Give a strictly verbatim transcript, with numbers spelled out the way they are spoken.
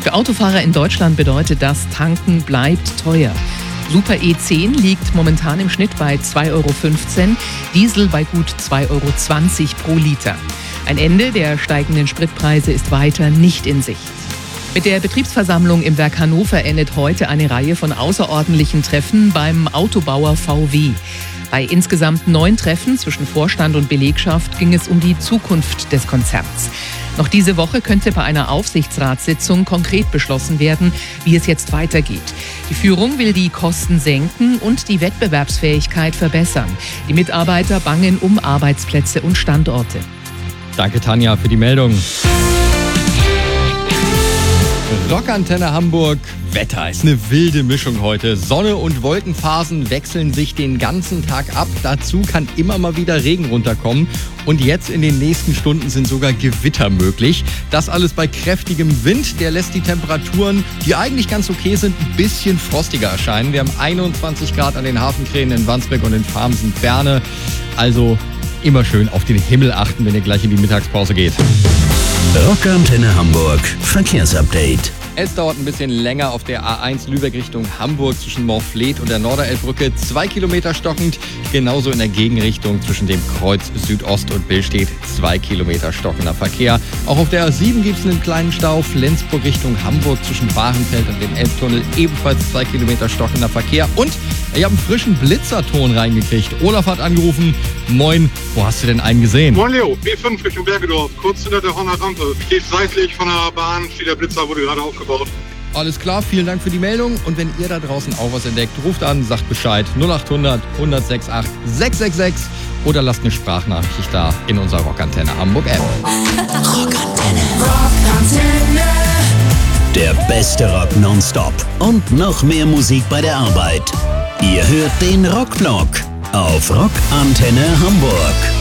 Für Autofahrer in Deutschland bedeutet das, Tanken bleibt teuer. Super E zehn liegt momentan im Schnitt bei zwei Euro fünfzehn, Diesel bei gut zwei Euro zwanzig pro Liter. Ein Ende der steigenden Spritpreise ist weiter nicht in Sicht. Mit der Betriebsversammlung im Werk Hannover endet heute eine Reihe von außerordentlichen Treffen beim Autobauer V W. Bei insgesamt neun Treffen zwischen Vorstand und Belegschaft ging es um die Zukunft des Konzerns. Noch diese Woche könnte bei einer Aufsichtsratssitzung konkret beschlossen werden, wie es jetzt weitergeht. Die Führung will die Kosten senken und die Wettbewerbsfähigkeit verbessern. Die Mitarbeiter bangen um Arbeitsplätze und Standorte. Danke, Tanja, für die Meldung. Rockantenne Hamburg. Wetter ist eine wilde Mischung heute. Sonne und Wolkenphasen wechseln sich den ganzen Tag ab. Dazu kann immer mal wieder Regen runterkommen. Und jetzt in den nächsten Stunden sind sogar Gewitter möglich. Das alles bei kräftigem Wind. Der lässt die Temperaturen, die eigentlich ganz okay sind, ein bisschen frostiger erscheinen. Wir haben einundzwanzig Grad an den Hafenkränen in Wandsbek und in Farmsen-Berne. Also immer schön auf den Himmel achten, wenn ihr gleich in die Mittagspause geht. Rockantenne Hamburg Verkehrsupdate. Es dauert ein bisschen länger auf der A eins Lübeck Richtung Hamburg zwischen Moorfleet und der Norderelbbrücke. Zwei Kilometer stockend. Genauso in der Gegenrichtung zwischen dem Kreuz Südost und Billstedt. Zwei Kilometer stockender Verkehr. Auch auf der A sieben gibt es einen kleinen Stau. Flensburg Richtung Hamburg zwischen Bahrenfeld und dem Elbtunnel. Ebenfalls zwei Kilometer stockender Verkehr. Und ich habe einen frischen Blitzerton reingekriegt. Olaf hat angerufen. Moin, wo hast du denn einen gesehen? Moin Leo, B fünf Richtung Bergedorf. Kurz hinter der Horner Rampe. Steht seitlich von der Bahn, steht der Blitzer, wurde gerade aufgebaut. Alles klar, vielen Dank für die Meldung. Und wenn ihr da draußen auch was entdeckt, ruft an, sagt Bescheid. null acht hundert, hundertsechs acht, sechs sechs sechs oder lasst eine Sprachnachricht da in unserer Rockantenne Hamburg App. Rockantenne. Rockantenne. Der beste Rock nonstop und noch mehr Musik bei der Arbeit. Ihr hört den Rockblock auf Rockantenne Hamburg.